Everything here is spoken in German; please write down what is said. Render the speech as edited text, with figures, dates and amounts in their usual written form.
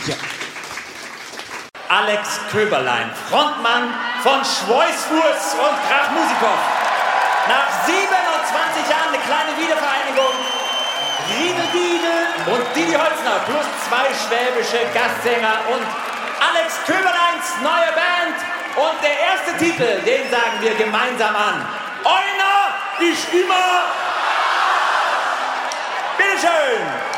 Ja. Alex Köberlein, Frontmann von Schweißfuß und Krachmusikow. Nach 27 Jahren eine kleine Wiedervereinigung. Riedel Diegel und Didi Holzner plus 2 schwäbische Gastsänger und Alex Köberleins neue Band. Und der erste Titel, den sagen wir gemeinsam an. Einer ist immer. Bitteschön.